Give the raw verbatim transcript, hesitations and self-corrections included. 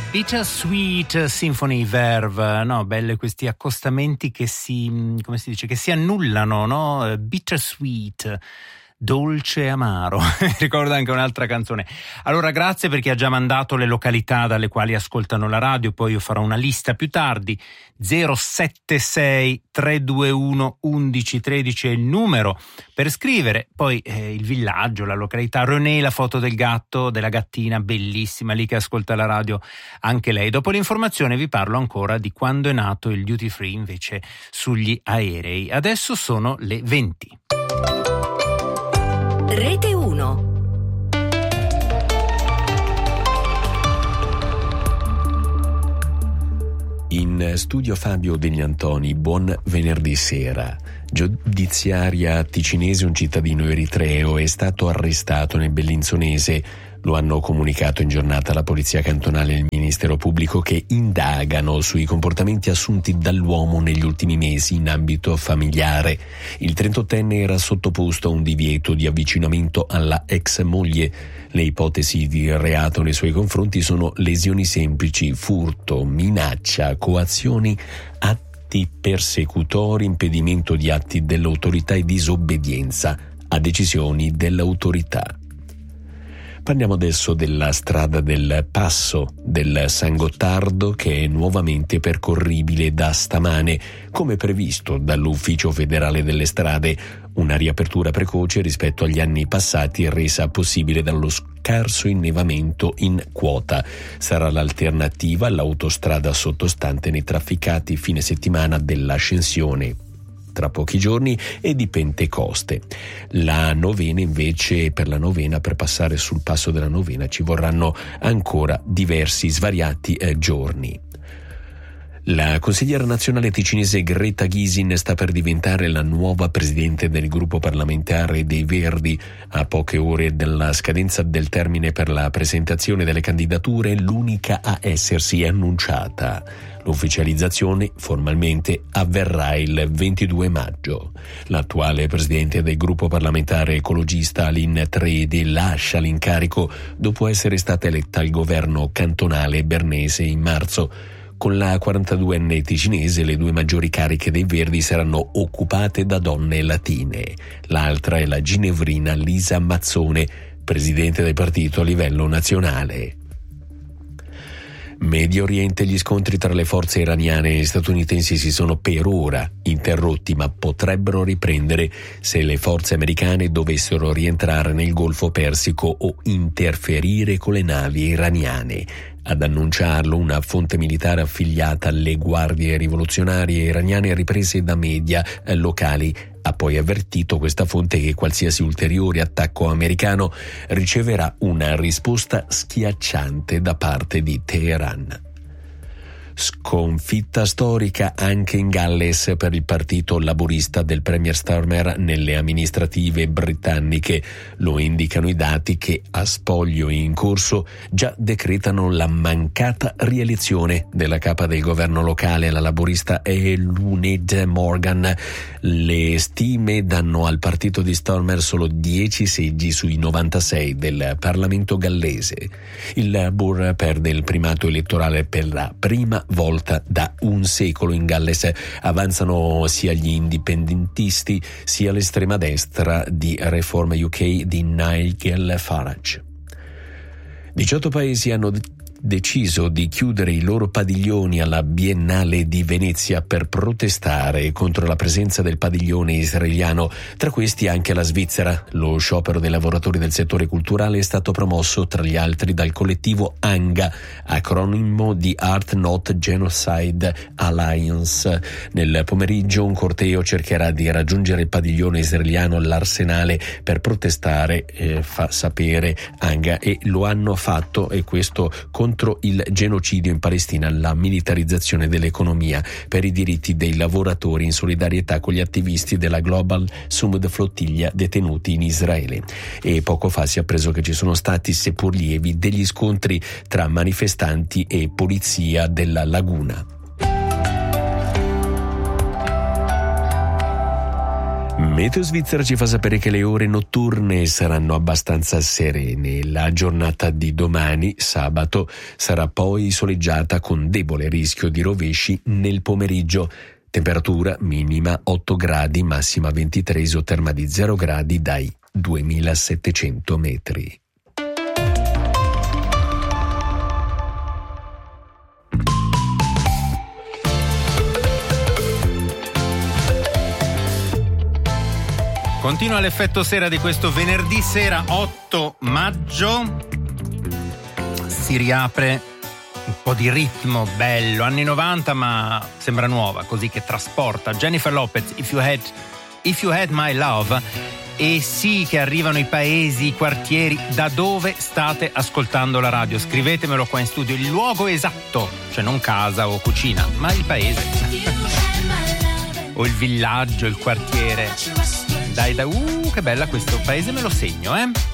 Bittersweet Symphony Verve, no, belle questi accostamenti che si, come si dice, che si annullano, no? Bittersweet, dolce amaro. Ricorda anche un'altra canzone. Allora, grazie per chi ha già mandato le località dalle quali ascoltano la radio, poi io farò una lista più tardi. zero sette sei tre due uno undici tredici è il numero per scrivere, poi eh, il villaggio, la località. René, la foto del gatto, della gattina bellissima lì che ascolta la radio, anche lei. Dopo l'informazione vi parlo ancora di quando è nato il duty free invece sugli aerei. Adesso sono le venti. Rete uno. In studio Fabio Degli Antoni, buon venerdì sera. Giudiziaria ticinese, un cittadino eritreo è stato arrestato nel Bellinzonese. Lo hanno comunicato in giornata la Polizia Cantonale e il Ministero Pubblico, che indagano sui comportamenti assunti dall'uomo negli ultimi mesi in ambito familiare. Il trentottenne era sottoposto a un divieto di avvicinamento alla ex moglie. Le ipotesi di reato nei suoi confronti sono lesioni semplici, furto, minaccia, coazioni, atti persecutori, impedimento di atti dell'autorità e disobbedienza a decisioni dell'autorità. Parliamo adesso della strada del Passo del San Gottardo, che è nuovamente percorribile da stamane, come previsto dall'Ufficio Federale delle Strade, una riapertura precoce rispetto agli anni passati resa possibile dallo scarso innevamento in quota. Sarà l'alternativa all'autostrada sottostante nei trafficati fine settimana dell'Ascensione tra pochi giorni e di Pentecoste. La novena invece, per la novena, per passare sul passo della novena ci vorranno ancora diversi svariati eh, giorni. La consigliera nazionale ticinese Greta Gysin sta per diventare la nuova presidente del gruppo parlamentare dei Verdi. A poche ore dalla scadenza del termine per la presentazione delle candidature, l'unica a essersi annunciata. L'ufficializzazione formalmente avverrà il ventidue maggio. L'attuale presidente del gruppo parlamentare ecologista Aline Tredi lascia l'incarico dopo essere stata eletta al governo cantonale bernese in marzo. Con la quarantaduenne ticinese le due maggiori cariche dei Verdi saranno occupate da donne latine. L'altra è la ginevrina Lisa Mazzone, presidente del partito a livello nazionale. Medio Oriente, gli scontri tra le forze iraniane e statunitensi si sono per ora interrotti, ma potrebbero riprendere se le forze americane dovessero rientrare nel Golfo Persico o interferire con le navi iraniane. Ad annunciarlo una fonte militare affiliata alle guardie rivoluzionarie iraniane riprese da media locali. Ha poi avvertito questa fonte che qualsiasi ulteriore attacco americano riceverà una risposta schiacciante da parte di Teheran. Sconfitta storica anche in Galles per il partito laburista del premier Starmer nelle amministrative britanniche. Lo indicano i dati che, a spoglio in corso, già decretano la mancata rielezione della capa del governo locale, la laburista Eluned Morgan. Le stime danno al partito di Starmer solo dieci seggi sui novantasei del Parlamento gallese. Il Labour perde il primato elettorale per la prima volta da un secolo in Galles. Avanzano sia gli indipendentisti sia l'estrema destra di Reform U K di Nigel Farage. diciotto paesi hanno deciso di chiudere i loro padiglioni alla Biennale di Venezia per protestare contro la presenza del padiglione israeliano, tra questi anche la Svizzera. Lo sciopero dei lavoratori del settore culturale è stato promosso tra gli altri dal collettivo ANGA, acronimo di Art Not Genocide Alliance. Nel pomeriggio un corteo cercherà di raggiungere il padiglione israeliano all'Arsenale per protestare, eh, fa sapere ANGA, e lo hanno fatto, e questo con contro il genocidio in Palestina, la militarizzazione dell'economia, per i diritti dei lavoratori, in solidarietà con gli attivisti della Global Summit Flottiglia detenuti in Israele. E poco fa si è appreso che ci sono stati, seppur lievi, degli scontri tra manifestanti e polizia della laguna. Meteo Svizzera ci fa sapere che le ore notturne saranno abbastanza serene. La giornata di domani, sabato, sarà poi soleggiata con debole rischio di rovesci nel pomeriggio. Temperatura minima otto gradi, massima ventitré, isoterma di zero gradi dai duemilasettecento metri. Continua l'effetto sera di questo venerdì sera otto maggio. Si riapre un po' di ritmo bello, anni novanta, ma sembra nuova, così che trasporta. Jennifer Lopez, If You Had, If You Had My Love. E sì che arrivano i paesi, i quartieri. Da dove state ascoltando la radio? Scrivetemelo qua in studio, il luogo esatto, cioè non casa o cucina, ma il paese o il villaggio, il quartiere. Dai, dai, uh, che bella questo paese, me lo segno, eh?